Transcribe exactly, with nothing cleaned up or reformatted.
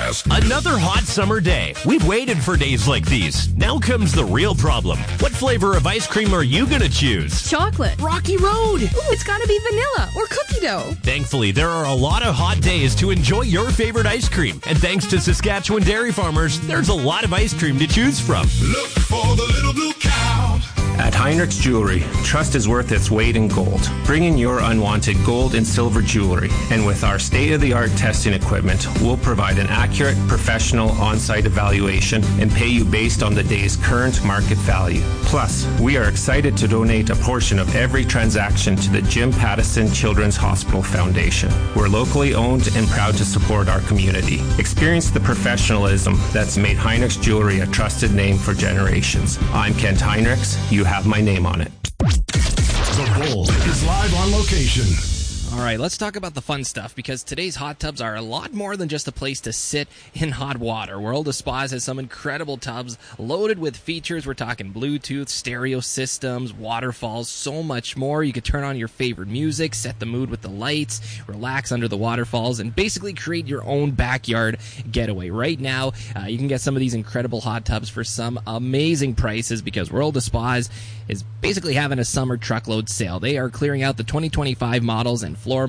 blast. Another hot summer day. We've waited for days like these. Now comes the real problem. What flavor of ice cream are you going to choose? Chocolate. Rocky Road. Ooh, it's got to be vanilla or cookie dough. Thankfully, there are a lot of hot days to enjoy your favorite ice cream. And thanks to Saskatchewan dairy farmers, there's a lot of ice cream to choose from. Look for the little blue cow. At Heinrichs Jewelry, trust is worth its weight in gold. Bring in your unwanted gold and silver jewelry, and with our state-of-the-art testing equipment, we'll provide an accurate, professional on-site evaluation and pay you based on the day's current market value. Plus, we are excited to donate a portion of every transaction to the Jim Pattison Children's Hospital Foundation. We're locally owned and proud to support our community. Experience the professionalism that's made Heinrichs Jewelry a trusted name for generations. I'm Kent Heinrichs. You have my name on it. The Bull is live on location. All right, let's talk about the fun stuff, because today's hot tubs are a lot more than just a place to sit in hot water. World of Spas has some incredible tubs loaded with features. We're talking Bluetooth, stereo systems, waterfalls, so much more. You could turn on your favorite music, set the mood with the lights, relax under the waterfalls, and basically create your own backyard getaway. Right now, uh, you can get some of these incredible hot tubs for some amazing prices, because World of Spas is basically having a summer truckload sale. They are clearing out the twenty twenty-five models and